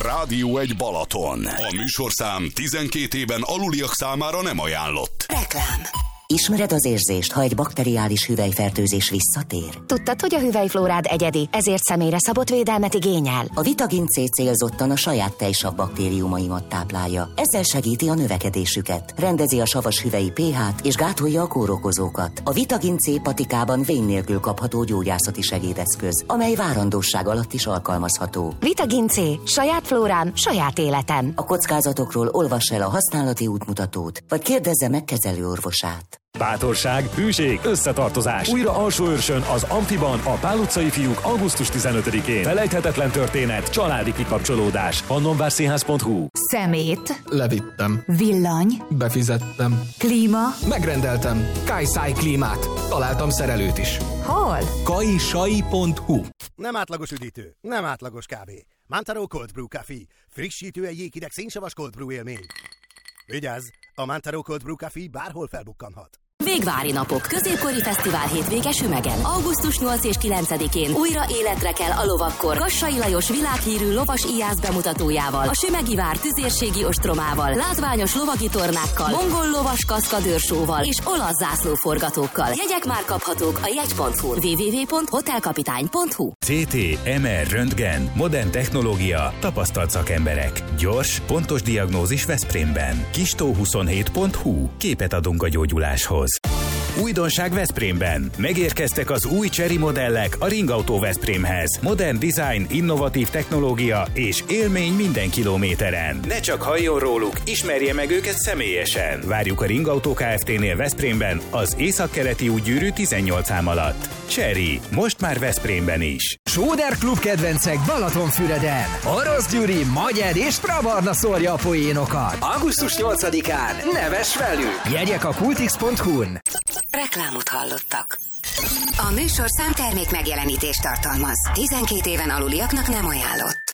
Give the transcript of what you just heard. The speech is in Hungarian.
Rádió 1 Balaton. A műsorszám 12 éven aluliak számára nem ajánlott. Reklám. Ismered az érzést, ha egy bakteriális hüvelyfertőzés visszatér? Tudtad, hogy a hüvelyflórád egyedi, ezért személyre szabott védelmet igényel? A Vitagin C célzottan a saját tejsav baktériumaimat táplálja. Ezzel segíti a növekedésüket, rendezi a savas hüvelyi pH-t és gátolja a kórokozókat. A Vitagin C patikában vén nélkül kapható gyógyászati segédeszköz, amely várandóság alatt is alkalmazható. Vitagin C. Saját flórám, saját életem. A kockázatokról olvass el a használati útmutatót, vagy kérdezze meg kezelőorvosát. Bátorság, hűség, összetartozás. Újra Alsóőrsön az Amfiban a Pál utcai fiúk augusztus 15-én. Felejthetetlen történet, családi kikapcsolódás. Pannonvárszínház.hu. Szemét. Levittem. Villany. Befizettem. Klíma. Megrendeltem. Kajsáj klímát. Találtam szerelőt is. Hol? kajsai.hu. Nem átlagos üdítő, nem átlagos kávé. Mantaro Cold Brew Café. Frissítő egy jéghideg szénsavas cold brew élmény. Vigyázz! A Mantaro Cold Brew Café bárhol felbukkanhat. Végvári napok, középkori fesztivál hétvége Sümegen. Augusztus 8 és 9-én újra életre kell a lovakkor. Kassai Lajos világhírű lovas íjász bemutatójával, a sümegi vár tüzérségi ostromával, látványos lovagi tornákkal, mongol lovas kaszkadőrsóval és olasz zászlóforgatókkal. Jegyek már kaphatók a jegy.hu-n. www.hotelkapitány.hu. CT, MR, röntgen, modern technológia, tapasztalt szakemberek. Gyors, pontos diagnózis Veszprémben. Kistó27.hu. Képet adunk a gyógyuláshoz. Újdonság Veszprémben. Megérkeztek az új Chery modellek a Ringautó Veszprémhez. Modern design, innovatív technológia és élmény minden kilométeren. Ne csak halljon róluk, ismerje meg őket személyesen. Várjuk a Ringautó Kft-nél Veszprémben, az Északkeleti útgyűrű 18 szám alatt. Chery, most már Veszprémben is. Sóder Klub kedvencek Balatonfüreden. Orosz Gyuri, Magyar és Prabarna szórja a poénokat. Augusztus 8-án neves velük. Jegyek a kultix.hu-n. Reklámot hallottak. A műsorszám termék megjelenítést tartalmaz. 12 éven aluliaknak nem ajánlott.